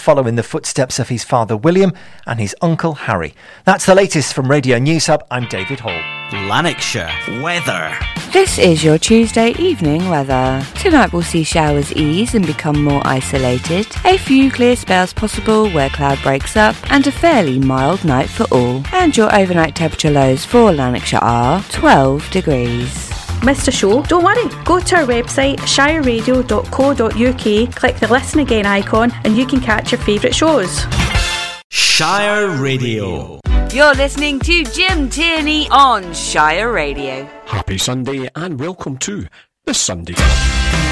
follow in the footsteps of his father William and his uncle Harry. That's the latest from Radio News Hub. I'm David Hall. Lanarkshire weather. This is your Tuesday evening weather. Tonight we'll see showers ease and become more isolated. A few clear spells possible where cloud breaks up, and a fairly mild night for all. And your overnight temperature lows for Lanarkshire are 12 degrees. Missed a show? Don't worry. Go to our website shireradio.co.uk, click the Listen Again icon and you can catch your favourite shows. Shire Radio. You're listening to Jim Tierney on Shire Radio. Happy Sunday and welcome to the Sunday Club.